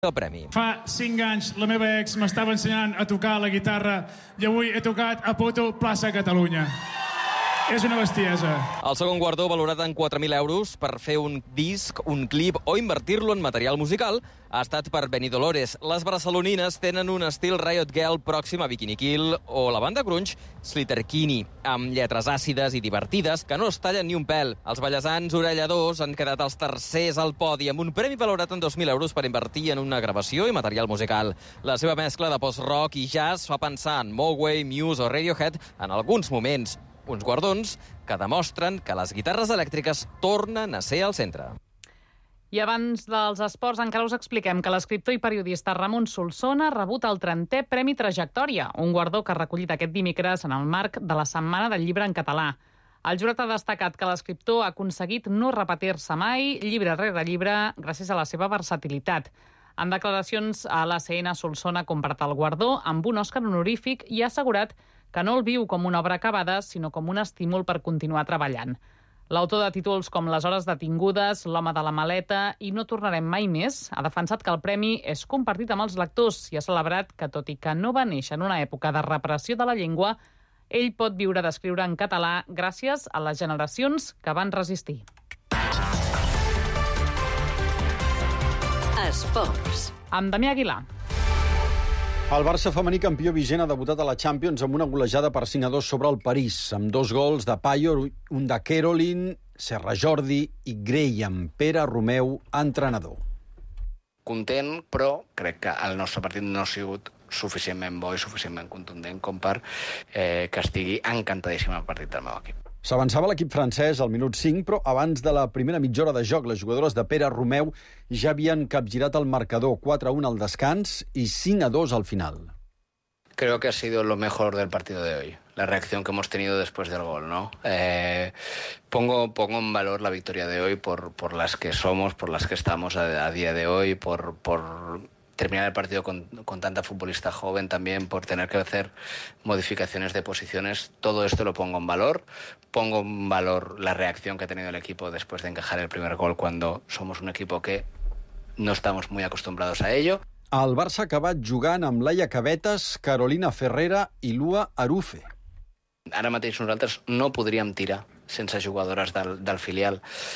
el premi. Fa 5 anys la meva ex m'estava ensenyant a tocar la guitarra i avui he tocat a Poto, plaça Catalunya. És una bestiesa. El segon guardó, valorat en 4.000 euros per fer un disc, un clip o invertir-lo en material musical, ha estat per Benny Dolores. Les barcelonines tenen un estil Riot Girl pròxim a Bikini Kill o la banda grunge Sleater-Kinney, amb lletres àcides i divertides que no es tallen ni un pèl. Els ballesans orelladors han quedat els tercers al podi amb un premi valorat en 2.000 euros per invertir en una gravació i material musical. La seva mescla de post-rock i jazz fa pensar en Mogwai, Muse o Radiohead en alguns moments. Uns guardons que demostren que les guitarres elèctriques tornen a ser al centre. I abans dels esports encara us expliquem que l'escriptor i periodista Ramon Solsona ha rebut el 30è Premi Trajectòria, un guardó que ha recollit aquest dimecres en el marc de la Setmana del Llibre en Català. El jurat ha destacat que l'escriptor ha aconseguit no repetir-se mai, llibre rere llibre, gràcies a la seva versatilitat. En declaracions a l'ACN, Solsona ha comparat el guardó amb un Òscar honorífic i ha assegurat que no el viu com una obra acabada, sinó com un estímul per continuar treballant. L'autor de títols com Les hores detingudes, L'home de la maleta i No tornarem mai més ha defensat que el premi és compartit amb els lectors i ha celebrat que, tot i que no va néixer en una època de repressió de la llengua, ell pot viure d'escriure en català gràcies a les generacions que van resistir. Esports. Amb Damià Aguilar. El Barça femení campió vigent ha debutat a la Champions amb una golejada per 5-2 sobre el París, amb 2 gols de Payor, un de Caroline, Serra Jordi i Graham, Pere Romeu, entrenador. Content, però crec que el nostre partit no ha sigut suficientment bo i suficientment contundent com per que estigui encantadíssim el partit del meu equip. S'avançava l'equip francès al minut 5, però abans de la primera mitja hora de joc, les jugadores de Pere Romeu ja havien capgirat el marcador, 4-1 al descans i 5-2 al final. Creo que ha sido lo mejor del partido de hoy, la reacción que hemos tenido después del gol, ¿no? Pongo en valor la victoria de hoy por las que somos, por las que estamos a día de hoy, por terminar el partido con tanta futbolista joven también, por tener que hacer modificaciones de posiciones. Todo esto lo pongo en valor. Pongo en valor la reacción que ha tenido el equipo después de encajar el primer gol cuando somos un equipo que no estamos muy acostumbrados a ello. El Barça ha acabat jugant amb Laia Cabetes, Carolina Ferrera i Lua Arufe. Ara mateix nosaltres no podríem tirar sense jugadores del filial.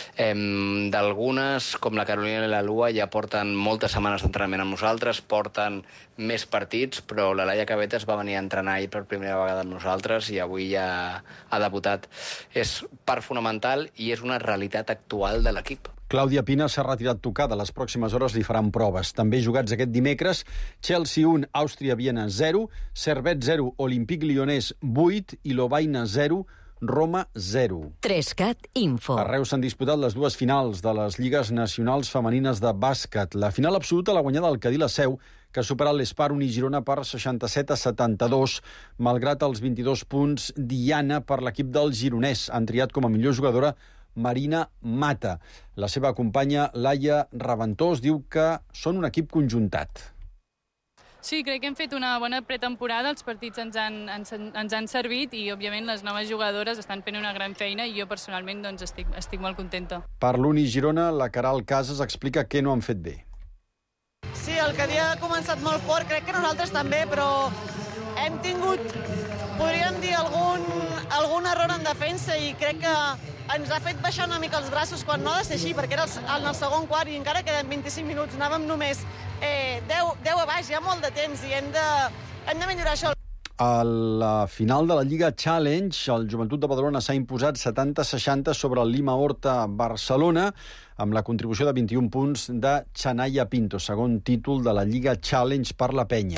D'algunes, com la Carolina i la Lua, ja porten moltes setmanes d'entrenament amb nosaltres, porten més partits, però la Laia Cabetes va venir a entrenar ahir per primera vegada amb nosaltres i avui ja ha debutat. És part fonamental i és una realitat actual de l'equip. Clàudia Pina s'ha retirat tocada. Les pròximes hores li faran proves. També jugats aquest dimecres, Chelsea 1, Àustria-Viena 0, Servette 0, Olympique Lyonnais 8 i Lovaina 0, Roma 0. 3CAT Info. A Reus s'han disputat les dues finals de les Lligues Nacionals Femenines de Bàsquet. La final absoluta l'ha guanyada el Cadí la Seu, que ha superat l'Espar Unigirona per 67-72, malgrat els 22 punts d'Iana per l'equip del gironès. Han triat com a millor jugadora Marina Mata. La seva companya Laia Raventós diu que són un equip conjuntat. Sí, crec que hem fet una bona pretemporada, els partits ens han servit i, òbviament, les noves jugadores estan fent una gran feina i jo, personalment, doncs, estic molt contenta. Per l'Uni Girona, la Caral Casas explica què no han fet bé. Sí, el Cadí ha començat molt fort, crec que nosaltres també, però hem tingut, podríem dir, algun error en defensa i crec que ens ha fet baixar una mica els braços quan no ha de ser així, perquè era en el segon quart i encara queden 25 minuts, anàvem només 10 a baix, hi ha molt de temps i hem de millorar això. A la final de la Lliga Challenge, el Joventut de Badalona s'ha imposat 70-60 sobre el Lima Horta Barcelona, amb la contribució de 21 punts de Chanaya Pinto, segon títol de la Lliga Challenge per la penya.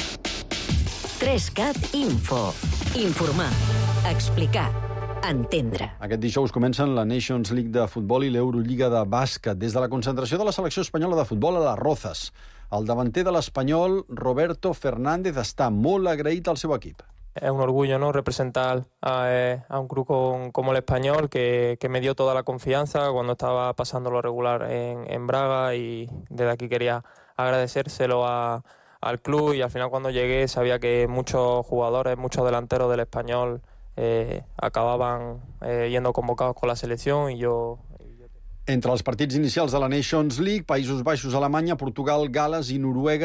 3CAT Info. Informar. Explicar. Entendre. Aquest dijous comencen la Nations League de futbol i l'Eurolliga de bàsquet. Des de la concentració de la selecció espanyola de futbol a les Rozas, el davanter de l'Espanyol, Roberto Fernández, està molt agraït al seu equip. Es un orgullo, ¿no?, representar a un club como el Español que me dio toda la confianza cuando estaba pasando lo regular en Braga, y desde aquí quería agradecérselo al club, y al final cuando llegué sabía que muchos jugadores, muchos delanteros del Español acababan yendo convocados con la selección y yo... Entre els partits inicials de la Nations League, Països Baixos, Alemanya, Portugal, Gal·les i Noruega